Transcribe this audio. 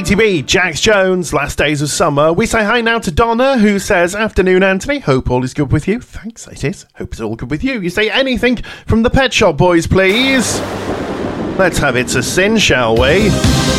CTB, Jax Jones, Last Days of Summer. We say hi now to Donna, who says, afternoon, Anthony. Hope all is good with you. Thanks, it is. Hope it's all good with you. You say anything from the Pet Shop Boys, please. Let's have It's a Sin, shall we?